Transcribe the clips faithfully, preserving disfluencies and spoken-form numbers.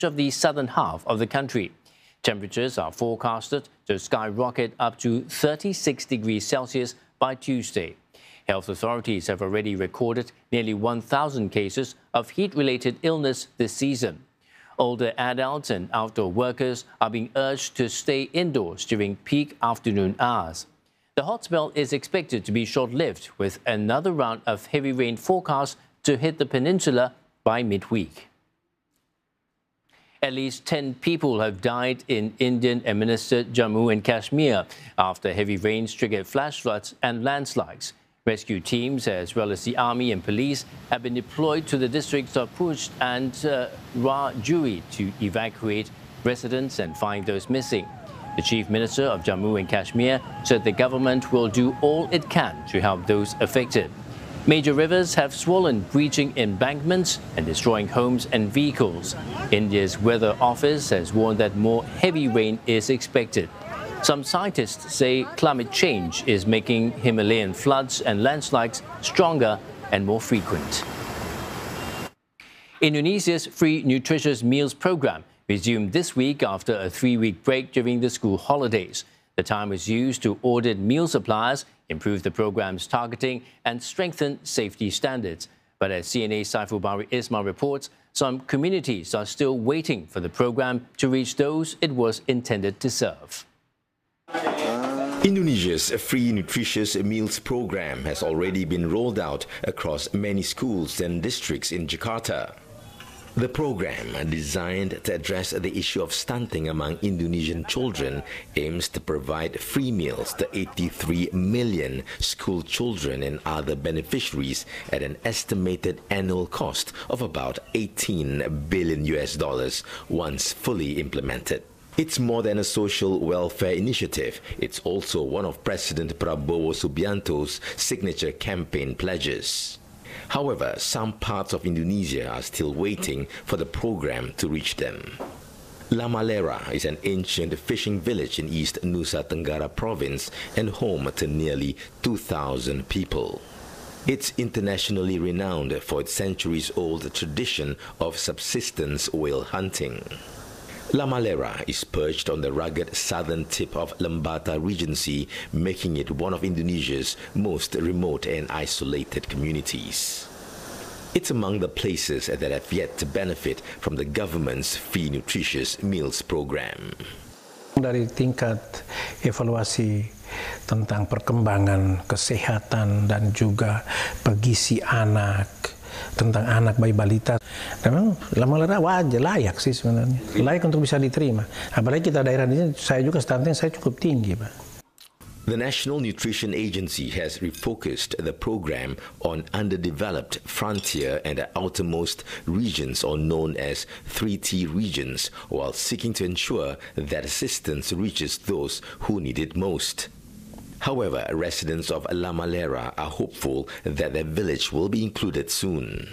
of the southern half of the country. Temperatures are forecasted to skyrocket up to thirty-six degrees Celsius by Tuesday. Health authorities have already recorded nearly one thousand cases of heat-related illness this season. Older adults and outdoor workers are being urged to stay indoors during peak afternoon hours. The hot spell is expected to be short-lived, with another round of heavy rain forecast to hit the peninsula by midweek. At least ten people have died in Indian-administered Jammu and Kashmir after heavy rains triggered flash floods and landslides. Rescue teams, as well as the army and police, have been deployed to the districts of Pusch and uh, Rajuri to evacuate residents and find those missing. The Chief Minister of Jammu and Kashmir said the government will do all it can to help those affected. Major rivers have swollen, breaching embankments and destroying homes and vehicles. India's Weather Office has warned that more heavy rain is expected. Some scientists say climate change is making Himalayan floods and landslides stronger and more frequent. Indonesia's free nutritious meals program resumed this week after a three-week break during the school holidays. The time was used to audit meal suppliers, improve the program's targeting, and strengthen safety standards. But as C N A's Saiful Bahri Ismail reports, some communities are still waiting for the program to reach those it was intended to serve. Indonesia's free nutritious meals program has already been rolled out across many schools and districts in Jakarta. The program, designed to address the issue of stunting among Indonesian children, aims to provide free meals to eighty-three million school children and other beneficiaries at an estimated annual cost of about eighteen billion U S dollars once fully implemented. It's more than a social welfare initiative. It's also one of President Prabowo Subianto's signature campaign pledges. However, some parts of Indonesia are still waiting for the program to reach them. Lamalera is an ancient fishing village in East Nusa Tenggara province and home to nearly two thousand people. It's internationally renowned for its centuries-old tradition of subsistence whale hunting. Lamalera is perched on the rugged southern tip of Lembata Regency, making it one of Indonesia's most remote and isolated communities. It's among the places that have yet to benefit from the government's free nutritious meals program. Dari tingkat evaluasi tentang perkembangan kesehatan dan juga pergizi anak, tentang anak bayi balita, memang Lamalera wajar, layak sih sebenarnya, layak untuk bisa diterima. Apalagi kita daerah ini, saya juga stunting saya cukup tinggi, Pak. The National Nutrition Agency has refocused the program on underdeveloped frontier and outermost regions, or known as three T regions, while seeking to ensure that assistance reaches those who need it most. However, residents of Lamalera are hopeful that their village will be included soon.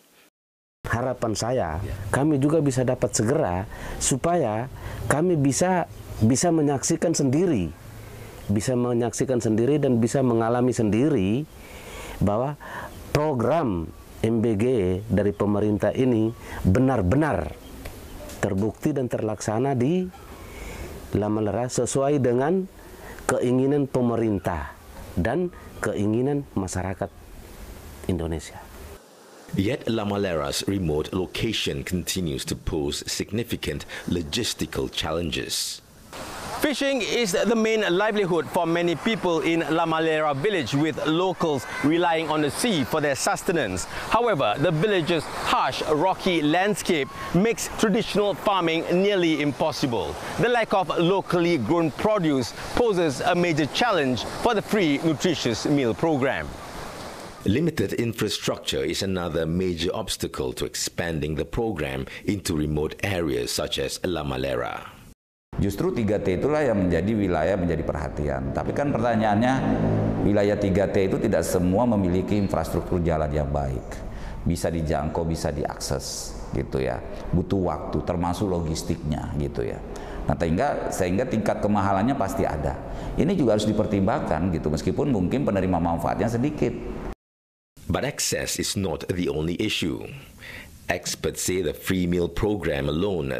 Harapan saya, kami juga bisa dapat segera supaya kami bisa bisa menyaksikan sendiri, bisa menyaksikan sendiri dan bisa mengalami sendiri bahwa program M B G dari pemerintah ini benar-benar terbukti dan terlaksana di Lamalera sesuai dengan keinginan pemerintah dan keinginan masyarakat Indonesia. Yet Lamalera's remote location continues to pose significant logistical challenges. Fishing is the main livelihood for many people in Lamalera village, with locals relying on the sea for their sustenance. However, the village's harsh, rocky landscape makes traditional farming nearly impossible. The lack of locally grown produce poses a major challenge for the free nutritious meal program. Limited infrastructure is another major obstacle to expanding the program into remote areas such as Lamalera. Justru tiga T itulah yang menjadi wilayah menjadi perhatian. Tapi kan pertanyaannya, wilayah tiga T itu tidak semua memiliki infrastruktur jalan yang baik. Bisa dijangkau, bisa diakses gitu ya. Butuh waktu, termasuk logistiknya gitu ya. Nah, sehingga, sehingga tingkat kemahalannya pasti ada. Ini juga harus dipertimbangkan gitu, meskipun mungkin penerima manfaatnya sedikit. But access is not the only issue. Experts say the free meal program alone